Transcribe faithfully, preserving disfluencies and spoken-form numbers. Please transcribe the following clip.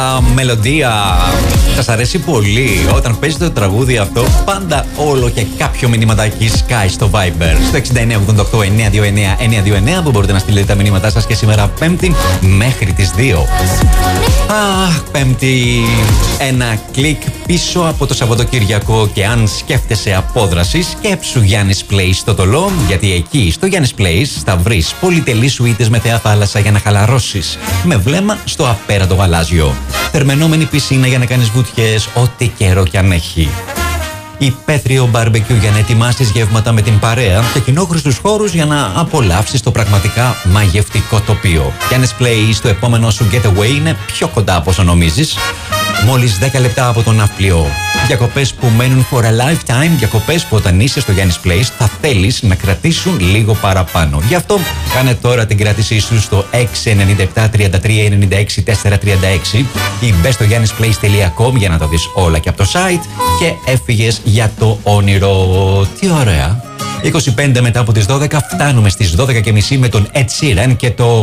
Μελωδία. Σας αρέσει πολύ όταν παίζει το τραγούδι αυτό? Πάντα όλο και κάποιο μηνυματάκι σκάει στο Viber. Στο εξήντα εννέα ογδόντα οκτώ εννιακόσια είκοσι εννέα εννιακόσια είκοσι εννέα που μπορείτε να στείλετε τα μηνύματά σας και σήμερα Πέμπτη μέχρι τις δύο. Αχ, Πέμπτη. Ένα κλικ πίσω από το Σαββατοκύριακο και αν σκέφτεσαι απόδραση, σκέψου Γιάννης Place στο Τολό, γιατί εκεί στο Γιάννης Place θα βρεις πολυτελείς σουίτες με θέα θάλασσα για να χαλαρώσεις, με βλέμμα στο απέραντο γαλάζιο. Θερμαινόμενη πισίνα για να κάνεις βουτιές ό,τι καιρό κι αν έχει. Υπαίθριο μπαρμπεκιού για να ετοιμάσεις γεύματα με την παρέα και κοινόχρηστους χώρους για να απολαύσεις το πραγματικά μαγευτικό τοπίο. Γιάννης Place, το επόμενο σου getaway είναι πιο κοντά από όσο νομίζεις. Μόλις δέκα λεπτά από τον ναυπλιό. Διακοπές που μένουν for a lifetime, διακοπές που όταν είσαι στο Γιάννης Place θα θέλεις να κρατήσουν λίγο παραπάνω. Γι' αυτό κάνε τώρα την κράτησή σου στο έξι εννιά επτά τριάντα τρία ενενήντα έξι τετρακόσια τριάντα έξι ή μπες στο γιάννης πλέις τελεία κομ για να τα δεις όλα και από το site και έφυγες για το όνειρο. Τι ωραία! είκοσι πέντε μετά από τις δώδεκα φτάνουμε στις δώδεκα και μισή με τον Ed Sheeran και το